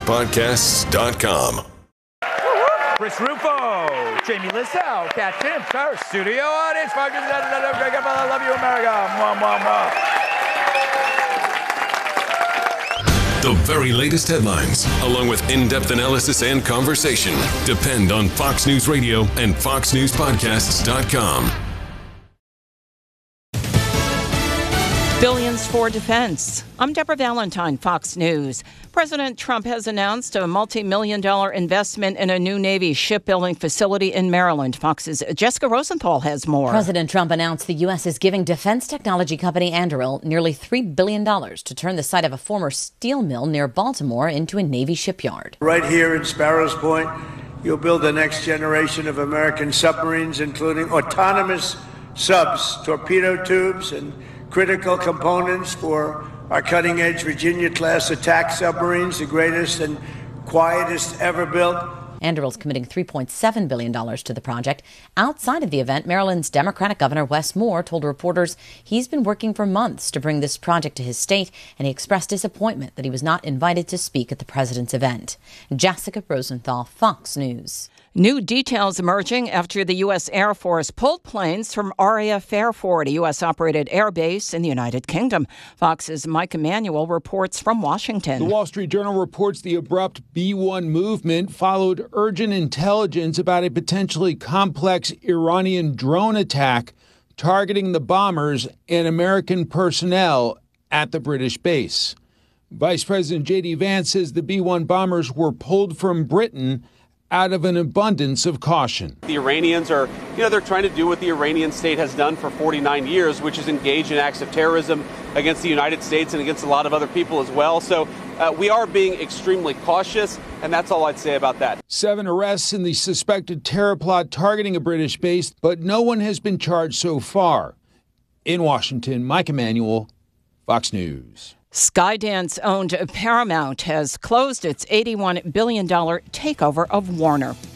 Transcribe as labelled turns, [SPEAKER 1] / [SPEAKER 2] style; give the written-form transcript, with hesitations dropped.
[SPEAKER 1] Podcasts.com.
[SPEAKER 2] Chris Rufo, Jamie Lissow, Kat Tim, our studio audience. I love you, America. Mwah, mwah, mwah.
[SPEAKER 1] The very latest headlines, along with in-depth analysis and conversation, depend on Fox News Radio and FoxNewsPodcasts.com.
[SPEAKER 3] Billions for defense. I'm Deborah Valentine, Fox News. President Trump has announced a multi-million-dollar investment in a new Navy shipbuilding facility in Maryland. Fox's Jessica Rosenthal has more.
[SPEAKER 4] President Trump announced the U.S. is giving defense technology company Anduril nearly $3 billion to turn the site of a former steel mill near Baltimore into a Navy shipyard.
[SPEAKER 5] Right here in Sparrows Point, you'll build the next generation of American submarines, including autonomous subs, torpedo tubes, and critical components for our cutting-edge Virginia-class attack submarines, the greatest and quietest ever built.
[SPEAKER 4] Anduril's committing $3.7 billion to the project. Outside of the event, Maryland's Democratic Governor Wes Moore told reporters he's been working for months to bring this project to his state, and he expressed disappointment that he was not invited to speak at the president's event. Jessica Rosenthal, Fox News.
[SPEAKER 3] New details emerging after the U.S. Air Force pulled planes from RAF Fairford, a U.S.-operated air base in the United Kingdom. Fox's Mike Emanuel reports from Washington.
[SPEAKER 6] The Wall Street Journal reports the abrupt B-1 movement followed urgent intelligence about a potentially complex Iranian drone attack targeting the bombers and American personnel at the British base. Vice President J.D. Vance says the B-1 bombers were pulled from Britain out of an abundance of caution.
[SPEAKER 7] The Iranians are, they're trying to do what the Iranian state has done for 49 years, which is engage in acts of terrorism against the United States and against a lot of other people as well. So we are being extremely cautious, and that's all I'd say about that.
[SPEAKER 6] 7 arrests in the suspected terror plot targeting a British base, but no one has been charged so far. In Washington, Mike Emanuel, Fox News.
[SPEAKER 3] Skydance-owned Paramount has closed its $81 billion takeover of Warner.